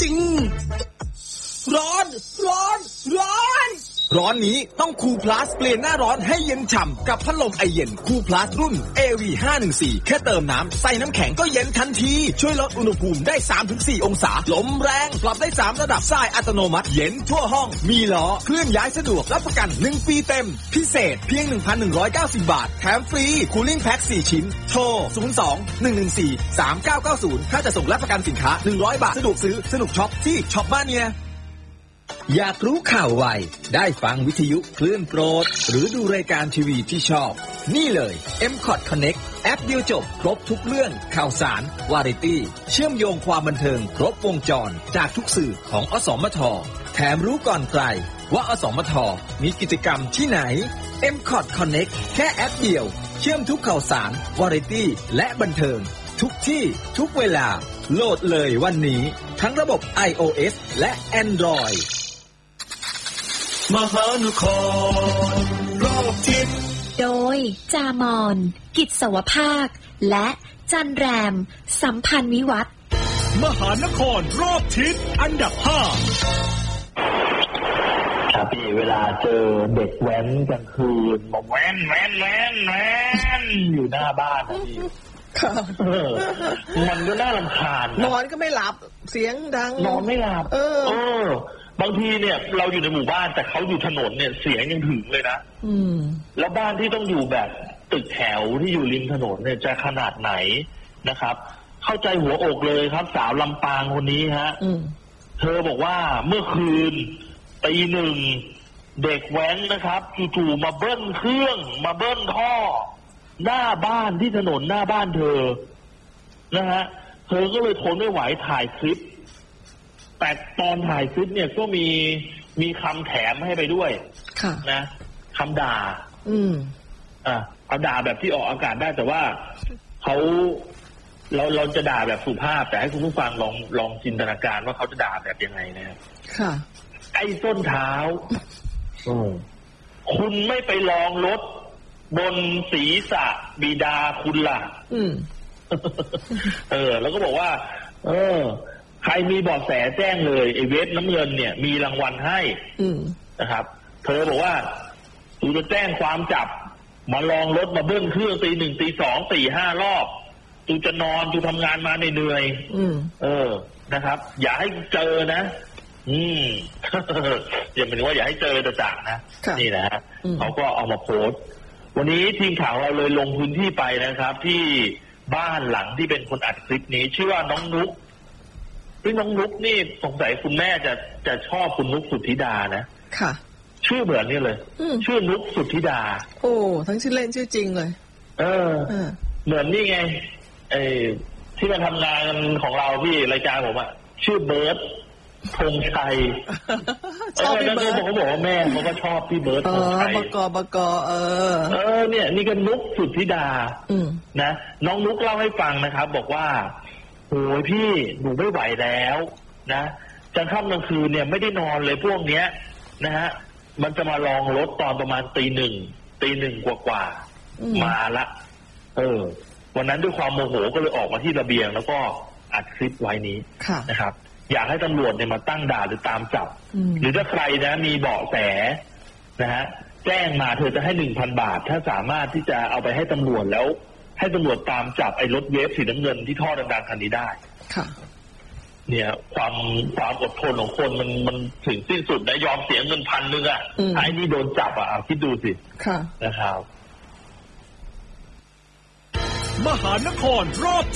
จริงร้อนนี้ต้องคูลพลัสเปลี่ยนหน้าร้อนให้เย็นฉ่ำกับพัดลมไอเย็นคูลพลัสรุ่น AV514 แค่เติมน้ำใส่น้ำแข็งก็เย็นทันทีช่วยลดอุณหภูมิได้ 3-4 องศาลมแรงปรับได้3ระดับทรายอัตโนมัติเย็นทั่วห้องมีล้อเคลื่อนย้ายสะดวกรับประกัน1ปีเต็มพิเศษเพียง 1,190 บาทแถมฟรีคูลิ่งแพ็ค4ชิ้นโทร 02-114-3990 ถ้าจะส่งรับประกันสินค้า100 บาทสะดวกซื้อสนุกช็อปที่ช็อปบ้านเนี่ยอยากรู้ข่าวไวได้ฟังวิทยุคลื่นโปรดหรือดูรายการทีวีที่ชอบนี่เลย M-Cot Connect แอปเดียวจบครบทุกเรื่องข่าวสารวาไรตี้เชื่อมโยงความบันเทิงครบวงจรจากทุกสื่อของอสมทแถมรู้ก่อนใครว่าอสมทมีกิจกรรมที่ไหน M-Cot Connect แค่แอปเดียวเชื่อมทุกข่าวสารวาไรตี้และบันเทิงทุกที่ทุกเวลาโหลดเลยวันนี้ทั้งระบบ iOS และ Androidมหานครรอบทิศโดยจามอนกิจสวภาคและจันแรมสัมพันธ์วิวัฒน์มหานครรอบทิศอันดับ5 ครับพี่เวลาเจอเด็กแว้นกลางคืนมาแว้นอยู่หน้าบ้านนะพี่มันก็น่ารำคาญนอนก็ไม่หลับเสียงดังนอนไม่หลับบางทีเนี่ยเราอยู่ในหมู่บ้านแต่เขาอยู่ถนนเนี่ยเสียงยังถึงเลยนะแล้วบ้านที่ต้องอยู่แบบตึกแถวที่อยู่ริมถนนเนี่ยจะขนาดไหนนะครับเข้าใจหัวอกเลยครับสาวลำปางคนนี้ฮะเธอบอกว่าเมื่อคืนตีหนึ่งเด็กแว้นนะครับจู่ๆมาเบิ้ลเครื่องมาเบิ้ลท่อหน้าบ้านที่ถนนหน้าบ้านเธอนะฮะเธอก็เลยทนไม่ไหวถ่ายคลิปแต่ตอนถ่ายคลิปเนี่ยก็มีคำแถมให้ไปด้วยนะคำด่าคำด่าแบบที่ออกอากาศได้แต่ว่าเราจะด่าแบบสุภาพแต่ให้คุณผู้ฟังลองจินตนาการว่าเขาจะด่าแบบยังไงนะครับไอ้ส้นเท้าคุณไม่ไปลองรถบนศีรษะบิดาคุณล่ะแล้วก็บอกว่าใครมีเบาะแสแจ้งเลยไอ้เวฟน้ำเงินเนี่ยมีรางวัลให้นะครับเธอบอกว่ากูจะแจ้งความจับมาลองรถมาเบิ้ลเครื่องตี 1 ตี 2 ตี 5 รอบกูจะนอนกูทำงานมาเหนื่อยนะครับอย่าให้เจอนะอย่าหมายถึงว่าอย่าให้เจอแต่จากนะนี่นะฮะเขาก็เอามาโพสต์วันนี้ทีมข่าวเราเลยลงพื้นที่ไปนะครับที่บ้านหลังที่เป็นคนอัดคลิปนี้ชื่อว่าน้องนุ๊กซึ่งน้องนุ๊กนี่สงสัยคุณแม่จะชอบคุณนุ๊กสุทธิดานะค่ะชื่อเหมือนนี่เลยชื่อนุ๊กสุทธิดาโอ้ทั้งชื่อเล่นชื่อจริงเลยเหมือนนี่ไงที่มาทำงานของเราที่รายการผมอะชื่อเบิร์ตธงชัยชอบพี่เบิร์ตเขาบอกว่าแม่เขาก็ชอบพี่เบิร์ตธงชัยบกเนี่ยนี่ก็นุ๊กสุทธิดานะน้องนุ๊กเล่าให้ฟังนะครับบอกว่าโอ้ยพี่หนูไม่ไหวแล้วนะกลางค่ำกลางคืนเนี่ยไม่ได้นอนเลยพวกเนี้ยนะฮะมันจะมาลองรถตอนประมาณตีหนึ่งกว่ามาละวันนั้นด้วยความโมโหก็เลยออกมาที่ระเบียงแล้วก็อัดคลิปไว้นี้นะครับอยากให้ตำรวจเนี่ยมาตั้งด่านหรือตามจับหรือถ้าใครนะมีเบาะแสนะฮะแจ้งมาเธอจะให้ 1,000 บาทถ้าสามารถที่จะเอาไปให้ตำรวจแล้วให้ตำรวจตามจับไอ้รถเวฟสีน้ำเงินที่ท่อดังๆคันนี้ได้ค่ะเนี่ยความอดทนของคนมันถึงสิ้นสุดนะยอมเสียเงิน1,000อ่ะไอ้นี่โดนจับอ่ะคิดดูสิค่ะนะครับมหานครรอบ